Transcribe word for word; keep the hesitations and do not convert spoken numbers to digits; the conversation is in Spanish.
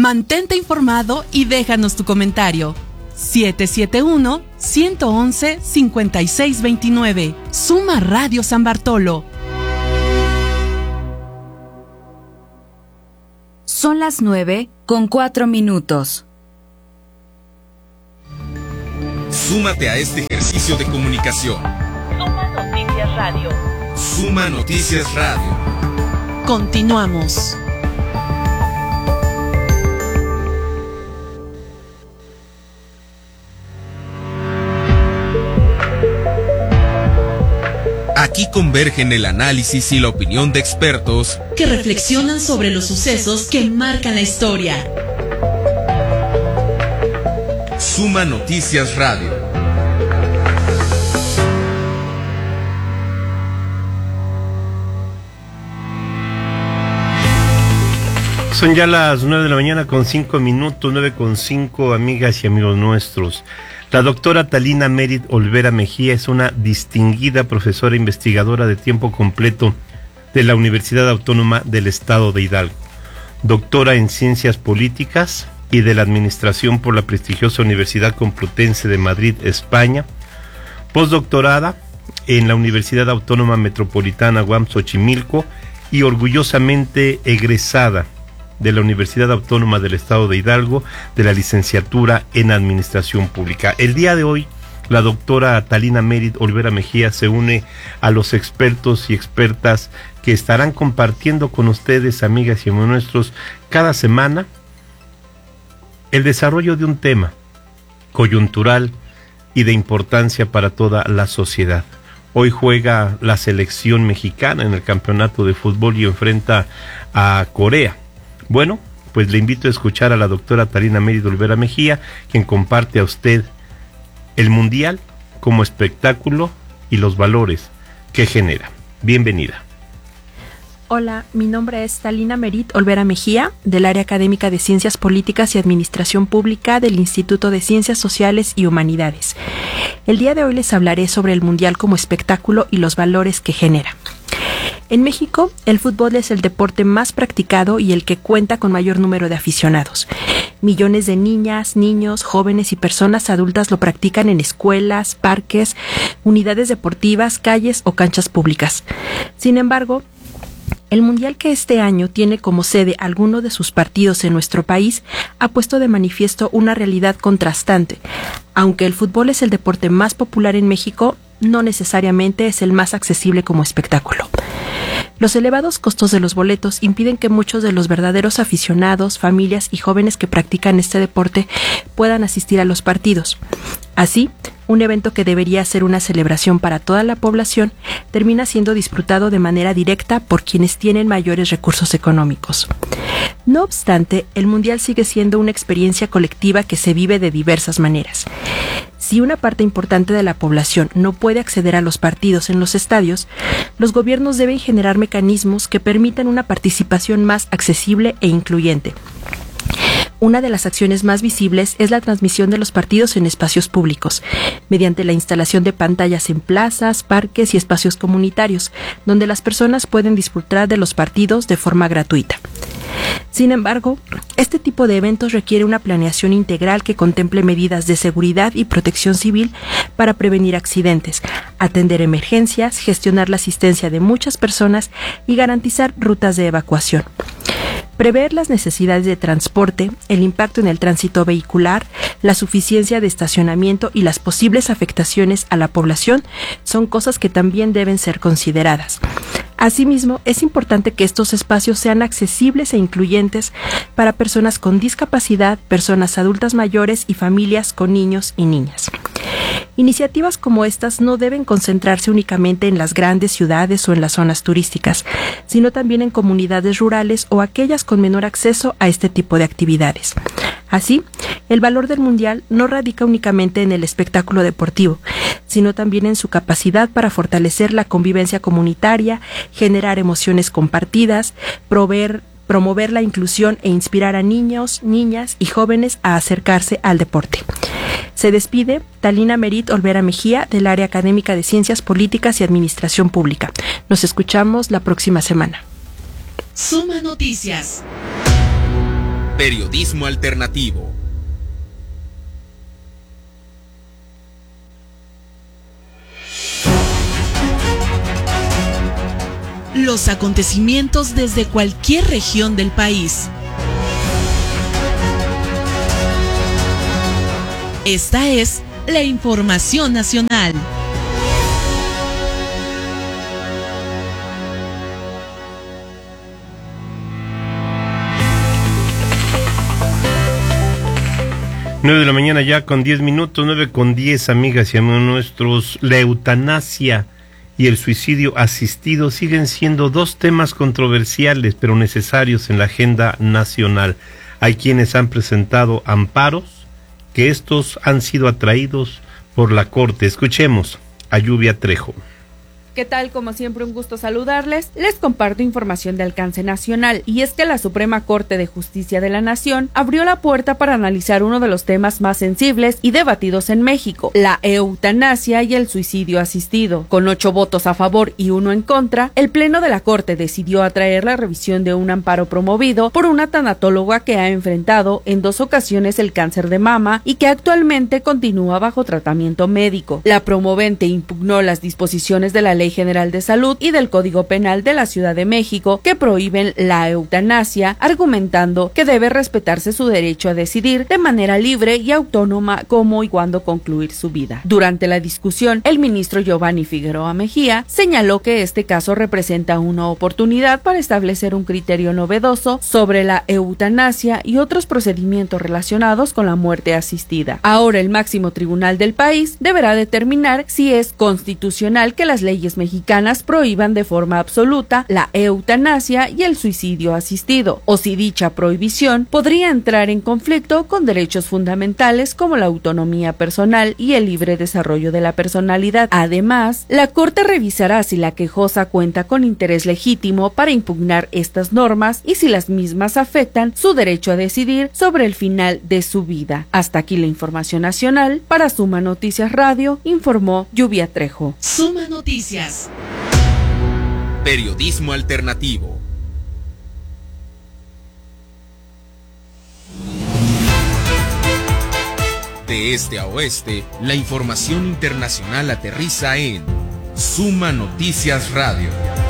Mantente informado y déjanos tu comentario. siete siete uno, uno uno uno, cinco seis dos nueve. Suma Radio San Bartolo. Son las nueve con cuatro minutos. Súmate a este ejercicio de comunicación. Suma Noticias Radio. Suma Noticias Radio. Continuamos. Aquí convergen el análisis y la opinión de expertos que reflexionan sobre los sucesos que marcan la historia. Suma Noticias Radio. Son ya las nueve de la mañana con cinco minutos, nueve con cinco, amigas y amigos nuestros. La doctora Talina Merit Olvera Mejía es una distinguida profesora investigadora de tiempo completo de la Universidad Autónoma del Estado de Hidalgo, doctora en Ciencias Políticas y de la Administración por la prestigiosa Universidad Complutense de Madrid, España, postdoctorada en la Universidad Autónoma Metropolitana U A M Xochimilco y orgullosamente egresada de la Universidad Autónoma del Estado de Hidalgo de la licenciatura en Administración Pública. El día de hoy, la doctora Talina Merit Olvera Mejía se une a los expertos y expertas que estarán compartiendo con ustedes, amigas y amigos nuestros, cada semana el desarrollo de un tema coyuntural y de importancia para toda la sociedad. Hoy juega la selección mexicana en el campeonato de fútbol y enfrenta a Corea. Bueno, pues le invito a escuchar a la doctora Talina Merit Olvera Mejía, quien comparte a usted el Mundial como espectáculo y los valores que genera. Bienvenida. Hola, mi nombre es Talina Merit Olvera Mejía, del área académica de Ciencias Políticas y Administración Pública del Instituto de Ciencias Sociales y Humanidades. El día de hoy les hablaré sobre el Mundial como espectáculo y los valores que genera. En México, el fútbol es el deporte más practicado y el que cuenta con mayor número de aficionados. Millones de niñas, niños, jóvenes y personas adultas lo practican en escuelas, parques, unidades deportivas, calles o canchas públicas. Sin embargo, el Mundial, que este año tiene como sede alguno de sus partidos en nuestro país, ha puesto de manifiesto una realidad contrastante. Aunque el fútbol es el deporte más popular en México, no necesariamente es el más accesible como espectáculo. Los elevados costos de los boletos impiden que muchos de los verdaderos aficionados, familias y jóvenes que practican este deporte puedan asistir a los partidos. Así, un evento que debería ser una celebración para toda la población termina siendo disfrutado de manera directa por quienes tienen mayores recursos económicos. No obstante, el Mundial sigue siendo una experiencia colectiva que se vive de diversas maneras. Si una parte importante de la población no puede acceder a los partidos en los estadios, los gobiernos deben generar mecanismos que permitan una participación más accesible e incluyente. Una de las acciones más visibles es la transmisión de los partidos en espacios públicos, mediante la instalación de pantallas en plazas, parques y espacios comunitarios, donde las personas pueden disfrutar de los partidos de forma gratuita. Sin embargo, este tipo de eventos requiere una planeación integral que contemple medidas de seguridad y protección civil para prevenir accidentes, atender emergencias, gestionar la asistencia de muchas personas y garantizar rutas de evacuación. Prever las necesidades de transporte, el impacto en el tránsito vehicular, la suficiencia de estacionamiento y las posibles afectaciones a la población son cosas que también deben ser consideradas. Asimismo, es importante que estos espacios sean accesibles e incluyentes para personas con discapacidad, personas adultas mayores y familias con niños y niñas. Iniciativas como estas no deben concentrarse únicamente en las grandes ciudades o en las zonas turísticas, sino también en comunidades rurales o aquellas con menor acceso a este tipo de actividades. Así, el valor del Mundial no radica únicamente en el espectáculo deportivo, sino también en su capacidad para fortalecer la convivencia comunitaria, generar emociones compartidas, proveer promover la inclusión e inspirar a niños, niñas y jóvenes a acercarse al deporte. Se despide Talina Merit Olvera Mejía, del área académica de Ciencias Políticas y Administración Pública. Nos escuchamos la próxima semana. Suma Noticias. Periodismo alternativo. Los acontecimientos desde cualquier región del país. Esta es la información nacional. Nueve de la mañana ya con diez minutos, nueve con diez, amigas y amigos nuestros. La eutanasia y el suicidio asistido siguen siendo dos temas controversiales pero necesarios en la agenda nacional. Hay quienes han presentado amparos, que estos han sido atraídos por la Corte. Escuchemos a Lluvia Trejo. ¿Qué tal? Como siempre, un gusto saludarles. Les comparto información de alcance nacional, y es que la Suprema Corte de Justicia de la Nación abrió la puerta para analizar uno de los temas más sensibles y debatidos en México, la eutanasia y el suicidio asistido. Con ocho votos a favor y uno en contra, el Pleno de la Corte decidió atraer la revisión de un amparo promovido por una tanatóloga que ha enfrentado en dos ocasiones el cáncer de mama y que actualmente continúa bajo tratamiento médico. La promovente impugnó las disposiciones de la Ley General de Salud y del Código Penal de la Ciudad de México que prohíben la eutanasia, argumentando que debe respetarse su derecho a decidir de manera libre y autónoma cómo y cuándo concluir su vida. Durante la discusión, el ministro Giovanni Figueroa Mejía señaló que este caso representa una oportunidad para establecer un criterio novedoso sobre la eutanasia y otros procedimientos relacionados con la muerte asistida. Ahora el máximo tribunal del país deberá determinar si es constitucional que las leyes mexicanas prohíban de forma absoluta la eutanasia y el suicidio asistido, o si dicha prohibición podría entrar en conflicto con derechos fundamentales como la autonomía personal y el libre desarrollo de la personalidad. Además, la Corte revisará si la quejosa cuenta con interés legítimo para impugnar estas normas y si las mismas afectan su derecho a decidir sobre el final de su vida. Hasta aquí la información nacional. Para Suma Noticias Radio, informó Lluvia Trejo. Suma Noticias. Periodismo alternativo. De este a oeste, la información internacional aterriza en Suma Noticias Radio.